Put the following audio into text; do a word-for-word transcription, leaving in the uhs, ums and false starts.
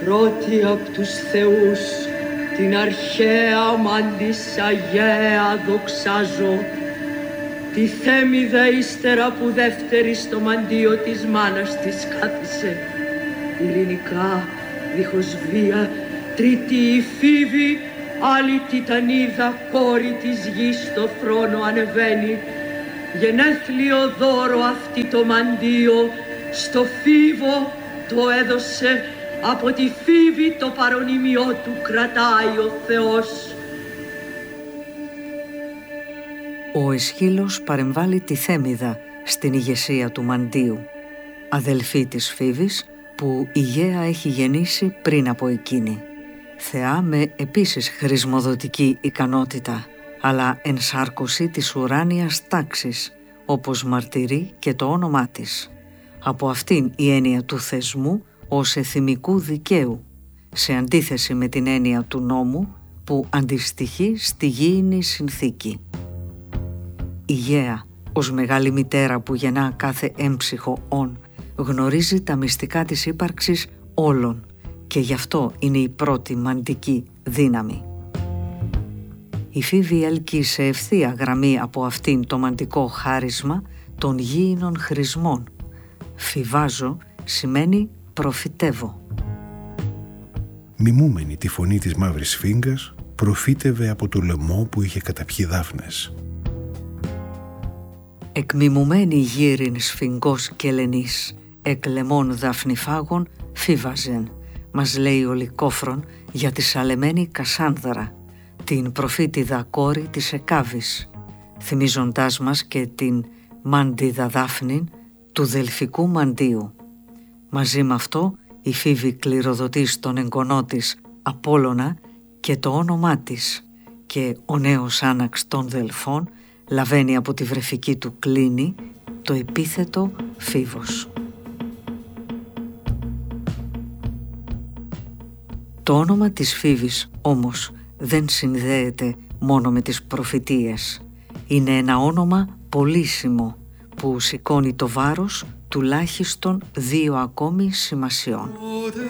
πρώτη απ' τους θεούς, την αρχαία μάντης Αγαία δοξάζω, τη Θέμηδα ύστερα που δεύτερη στο μαντίο της μάνας της κάθισε, ειρηνικά, δίχως βία, τρίτη η Φίβη, άλλη Τιτανίδα, κόρη της γης στο θρόνο ανεβαίνει, γενέθλιο δώρο αυτή το μαντίο, στο Φίβο το έδωσε, από τη Φίβη το παρονίμιό του κρατάει ο Θεός. Ο Αισχύλος παρεμβάλλει τη Θέμηδα στην ηγεσία του μαντίου, αδελφή της Φίβης που η Γαία έχει γεννήσει πριν από εκείνη. Θεά με επίσης χρησμοδοτική ικανότητα, αλλά ενσάρκωση της ουράνιας τάξης, όπως μαρτυρεί και το όνομά της. Από αυτήν η έννοια του θεσμού ως εθιμικού δικαίου, σε αντίθεση με την έννοια του νόμου που αντιστοιχεί στη γήινη συνθήκη. Η Γαία, ως μεγάλη μητέρα που γεννά κάθε έμψυχο όν, γνωρίζει τα μυστικά της ύπαρξης όλων και γι' αυτό είναι η πρώτη μαντική δύναμη. Η Φίβη έλκει σε ευθεία γραμμή από αυτήν το μαντικό χάρισμα των γήινων χρησμών. Φιβάζω σημαίνει προφητεύω. Μιμούμενη τη φωνή της μαύρης σφίγγας, προφήτευε από το λαιμό που είχε καταπιεί δάφνες. Εκμιμουμένη γύριν σφιγγός και ελενής, εκ λαιμών δαφνιφάγων φίβαζεν, μας λέει ο Λυκόφρον για τη σαλεμένη Κασάνδρα, την προφήτηδα κόρη της Εκάβης, θυμίζοντάς μας και την μάντιδα Δάφνην του Δελφικού μαντίου. Μαζί με αυτό η Φίβη κληροδοτεί στον εγγονό της Απόλλωνα και το όνομά της και ο νέος άναξ των Δελφών λαβαίνει από τη βρεφική του κλίνη το επίθετο Φίβος. Το όνομα της Φίβης όμως δεν συνδέεται μόνο με τις προφητείες. Είναι ένα όνομα πολύσιμο που σηκώνει το βάρος τουλάχιστον δύο ακόμη σημασιών.